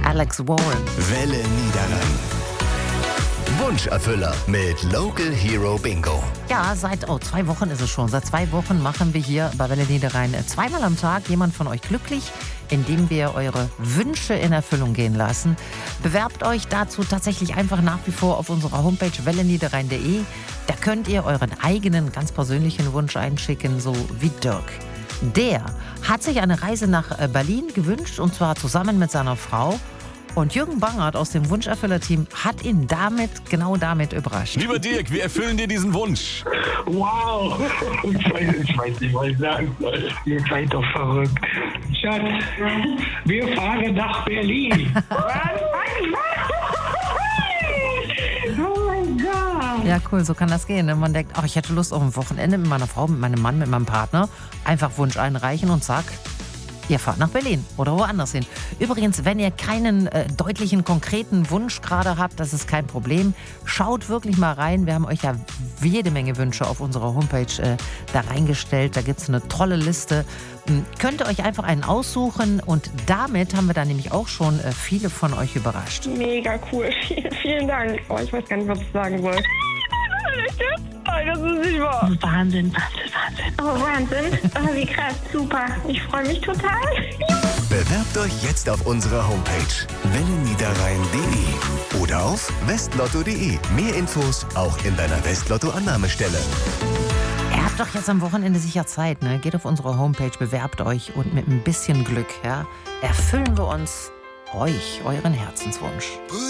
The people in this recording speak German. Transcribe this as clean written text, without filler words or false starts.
Alex Warren. Welle Niederrhein. Wunscherfüller mit Local Hero Bingo. Ja, seit 2 Wochen ist es schon. Seit 2 Wochen machen wir hier bei Welle Niederrhein zweimal am Tag jemand von euch glücklich, indem wir eure Wünsche in Erfüllung gehen lassen. Bewerbt euch dazu tatsächlich einfach nach wie vor auf unserer Homepage welleniederrhein.de. Da könnt ihr euren eigenen, ganz persönlichen Wunsch einschicken, so wie Dirk. Der hat sich eine Reise nach Berlin gewünscht, und zwar zusammen mit seiner Frau. Und Jürgen Bangert aus dem Wunscherfüller-Team hat ihn genau damit überrascht. Lieber Dirk, wir erfüllen dir diesen Wunsch. Wow! Ich weiß nicht, was ich sagen soll. Ihr seid doch verrückt. Schatz, wir fahren nach Berlin. Oh mein Gott! Ja, cool, so kann das gehen. Ne? Man denkt, ich hätte Lust auf ein Wochenende mit meiner Frau, mit meinem Mann, mit meinem Partner. Einfach Wunsch einreichen und zack, ihr fahrt nach Berlin oder woanders hin. Übrigens, wenn ihr keinen deutlichen, konkreten Wunsch gerade habt, das ist kein Problem. Schaut wirklich mal rein. Wir haben euch ja jede Menge Wünsche auf unserer Homepage da reingestellt. Da gibt es eine tolle Liste. Könnt ihr euch einfach einen aussuchen, und damit haben wir dann nämlich auch schon viele von euch überrascht. Mega cool. Vielen Dank. Ich weiß gar nicht, was ich sagen soll. Das ist nicht wahr. Wahnsinn. Oh, Wahnsinn. Oh, wie krass. Super. Ich freue mich total. Bewerbt euch jetzt auf unserer Homepage welleniederrhein.de oder auf westlotto.de. Mehr Infos auch in deiner Westlotto-Annahmestelle. Ihr habt doch jetzt am Wochenende sicher Zeit, ne? Geht auf unsere Homepage, bewerbt euch, und mit ein bisschen Glück, ja, erfüllen wir euren Herzenswunsch.